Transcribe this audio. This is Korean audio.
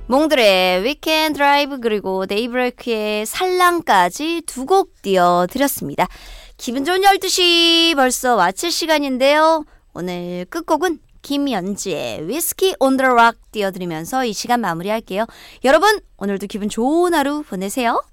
몽들의 위켄드 드라이브 그리고 데이브레이크의 살랑까지 두 곡 띄워드렸습니다. 기분 좋은 12시 벌써 마칠 시간인데요. 오늘 끝곡은 김연지의 위스키 온 더 락 띄워드리면서 이 시간 마무리할게요. 여러분 오늘도 기분 좋은 하루 보내세요.